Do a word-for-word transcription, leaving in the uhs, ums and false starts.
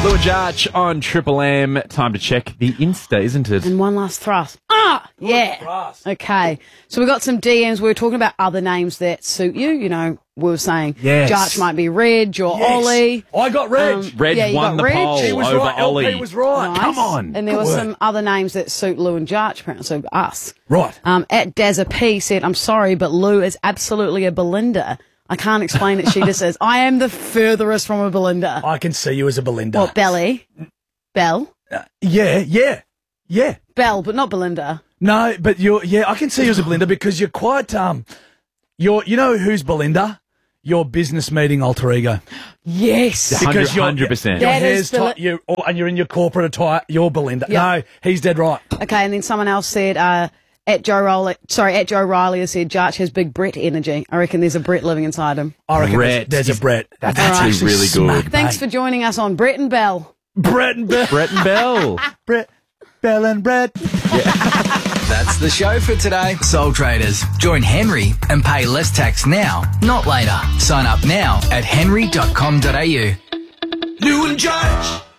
Lou and Jarch on Triple M. Time to check the Insta, isn't it? And one last thrust. Ah, yeah. Okay. So we got some D Ms. We were talking about other names that suit you. You know, we were saying Yes. Jarch might be Reg or Yes. Ollie. I got Reg. Um, Reg yeah, you won got the Reg. poll He was over right. L P Ollie. was right. Nice. Come on. And there Good were work. some other names that suit Lou and Jarch, apparently, so us. Right. Um, at Dazza P said, I'm sorry, but Lou is absolutely a Belinda. I can't explain it. She just says, I am the furthest from a Belinda. I can see you as a Belinda. What, Belly? Belle? Uh, yeah, yeah, yeah. Belle, but not Belinda. No, but you're, yeah, I can see you as a Belinda because you're quite, um, you're, you know who's Belinda? Your business meeting alter ego. Yes. Because one hundred percent. Your That hair's is Bel- tight, you, oh, and you're in your corporate attire, you're Belinda. Yeah. No, he's dead right. Okay, and then someone else said, uh, at Joe Riley, sorry, at Joe Riley has said, Jarch has big Brett energy. I reckon there's a Brett living inside him. I reckon Brett. there's, there's a Brett. That's All right. actually really Smack good. Thanks bang. for joining us on Brett and Bell. Brett and Bell. Brett and Bell. Brett, Bell and Brett. That's the show for today. Soul Traders. Join Henry and pay less tax now, not later. Sign up now at henry dot com dot a u. Lou and Jarch.